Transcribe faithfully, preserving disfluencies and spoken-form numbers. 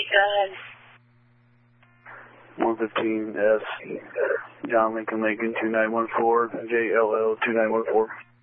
go ahead. one fifteen S, John Lincoln Lincoln two nine one four, J L L two nine one four.